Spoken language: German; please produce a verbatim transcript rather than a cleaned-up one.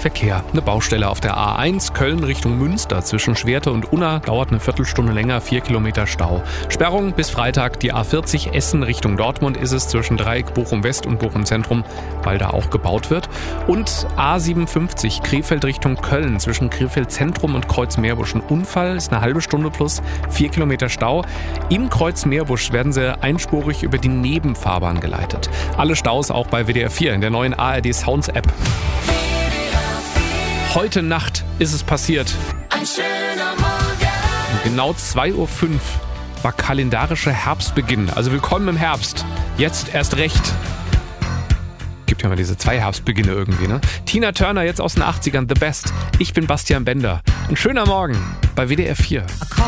Verkehr. Eine Baustelle auf der A eins Köln Richtung Münster zwischen Schwerte und Unna dauert eine Viertelstunde länger, vier Kilometer Stau. Sperrung bis Freitag. Die A vierzig Essen Richtung Dortmund ist es zwischen Dreieck Bochum West und Bochum Zentrum, weil da auch gebaut wird. Und A siebenundfünfzig Krefeld Richtung Köln zwischen Krefeld Zentrum und Kreuz Meerbusch. Ein Unfall ist eine halbe Stunde plus vier Kilometer Stau. Im Kreuz Meerbusch werden sie einspurig über die Nebenfahrbahn geleitet. Alle Staus auch bei W D R vier in der neuen A R D Sounds App. Heute Nacht ist es passiert. Ein schöner Morgen. Genau zwei Uhr fünf war kalendarischer Herbstbeginn. Also willkommen im Herbst. Jetzt erst recht. Gibt ja mal diese zwei Herbstbeginne irgendwie, ne? Tina Turner jetzt aus den achtzigern, The Best. Ich bin Bastian Bender. Ein schöner Morgen bei W D R vier.